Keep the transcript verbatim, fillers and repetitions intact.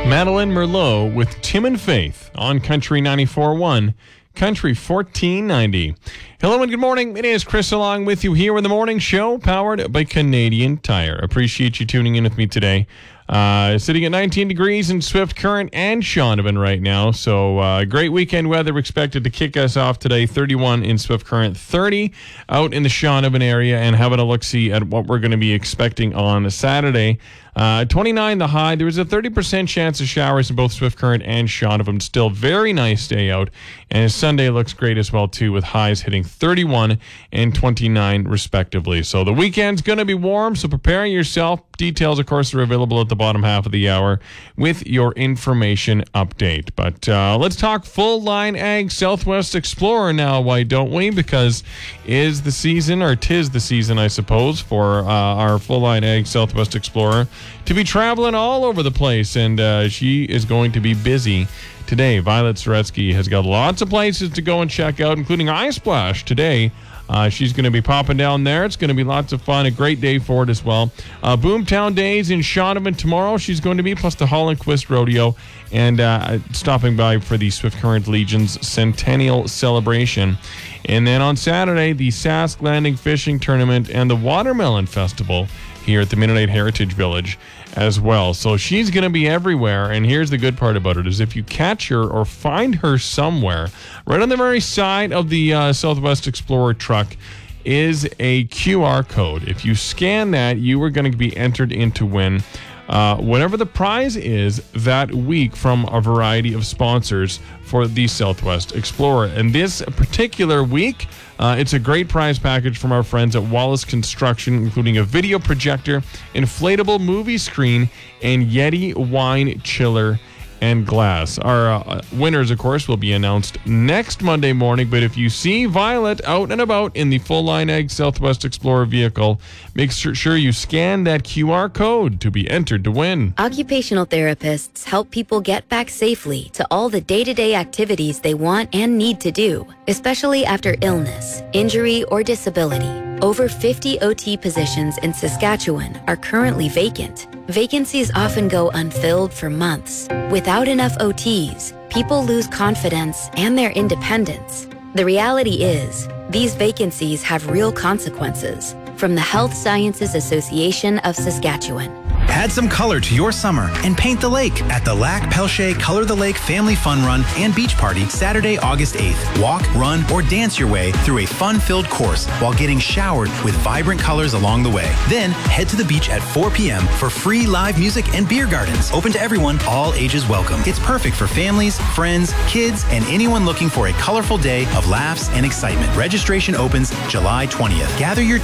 Madeline Merlot with Tim and Faith on Country ninety-four point one, Country fourteen ninety. Hello and good morning. It is Chris along with you here in the morning show, powered by Canadian Tire. Appreciate you tuning in with me today. Uh, sitting at nineteen degrees in Swift Current and Shaunavon right now. So uh, great weekend weather expected to kick us off today. thirty-one in Swift Current, thirty out in the Shaunavon area, and having a look-see at what we're going to be expecting on Saturday. Uh, twenty-nine the high. There is a thirty percent chance of showers in both Swift Current and Shaunavon. Still very nice day out. And Sunday looks great as well, too, with highs hitting thirty-one and twenty-nine, respectively. So the weekend's going to be warm, so prepare yourself. Details, of course, are available at the bottom half of the hour with your information update. But uh, let's talk full-line ag Southwest Explorer now, why don't we? Because is the season, or tis the season, I suppose, for uh, our full-line ag Southwest Explorer to be traveling all over the place, and uh, she is going to be busy today. Violet Zaretsky has got lots of places to go and check out, including iSplash today. Uh, she's going to be popping down there. It's going to be lots of fun. A great day for it as well. Uh, Boomtown Days in Shaunavon tomorrow. She's going to be, plus the Hollandquist Rodeo, and uh, stopping by for the Swift Current Legion's Centennial Celebration. And then on Saturday, the Sask Landing Fishing Tournament and the Watermelon Festival here at the Mennonite Heritage Village as well. So she's going to be everywhere, and here's the good part about it, is if you catch her or find her somewhere, right on the very side of the uh, Southwest Explorer truck is a Q R code. If you scan that, you are going to be entered in to win Uh, whatever the prize is that week from a variety of sponsors for the Southwest Explorer. And this particular week, uh, it's a great prize package from our friends at Wallace Construction, including a video projector, inflatable movie screen, and Yeti wine chiller and glass. Our uh, winners, of course, will be announced next Monday morning, but if you see Violet out and about in the full-line Ag Southwest Explorer vehicle, make sure you scan that Q R code to be entered to win. Occupational therapists help people get back safely to all the day-to-day activities they want and need to do, especially after illness, injury, or disability. Over fifty O T positions in Saskatchewan are currently vacant. Vacancies often go unfilled for months. Without enough O Ts, people lose confidence and their independence. The reality is, these vacancies have real consequences. From the Health Sciences Association of Saskatchewan. Add some color to your summer and paint the lake at the Lac Pelche Color the Lake Family Fun Run and Beach Party Saturday, August eighth. Walk, run, or dance your way through a fun-filled course while getting showered with vibrant colors along the way. Then head to the beach at four p.m. for free live music and beer gardens. Open to everyone, all ages welcome. It's perfect for families, friends, kids, and anyone looking for a colorful day of laughs and excitement. Registration opens July twentieth. Gather your